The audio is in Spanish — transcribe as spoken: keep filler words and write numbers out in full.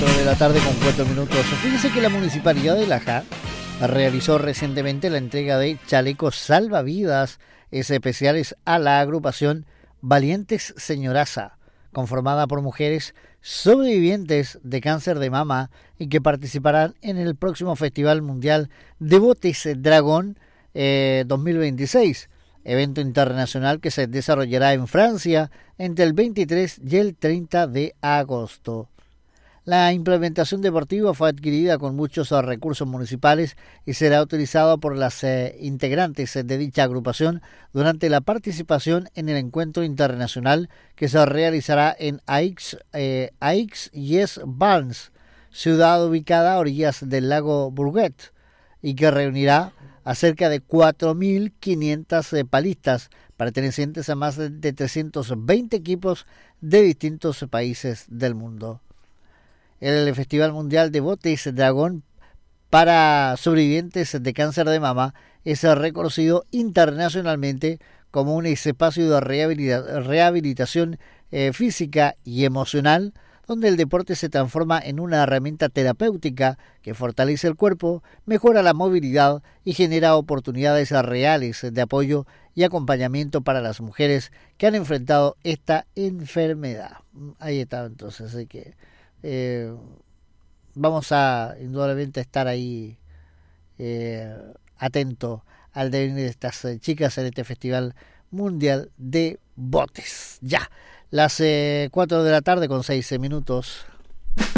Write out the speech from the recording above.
cuatro de la tarde con cuatro minutos. Fíjense que la Municipalidad de Laja realizó recientemente la entrega de chalecos salvavidas especiales a la agrupación Valientes Señoraza, conformada por mujeres sobrevivientes de cáncer de mama y que participarán en el próximo Festival Mundial de Botes Dragón eh, dos mil veintiséis, evento internacional que se desarrollará en Francia entre el veintitrés y el treinta de agosto. La implementación deportiva fue adquirida con muchos recursos municipales y será utilizada por las eh, integrantes de dicha agrupación durante la participación en el encuentro internacional que se realizará en Aix, eh, Aix-les-Bains, ciudad ubicada a orillas del lago Bourget, y que reunirá a cerca de cuatro mil quinientos eh, palistas pertenecientes a más de trescientos veinte equipos de distintos países del mundo. El Festival Mundial de Botes Dragón para sobrevivientes de cáncer de mama es reconocido internacionalmente como un espacio de rehabilita- rehabilitación eh, física y emocional, donde el deporte se transforma en una herramienta terapéutica que fortalece el cuerpo, mejora la movilidad y genera oportunidades reales de apoyo y acompañamiento para las mujeres que han enfrentado esta enfermedad. Ahí está, entonces, así que Eh, vamos a indudablemente estar ahí eh, atento al devenir de estas eh, chicas en este Festival Mundial de Botes. Ya, las eh, cuatro de la tarde con seis minutos.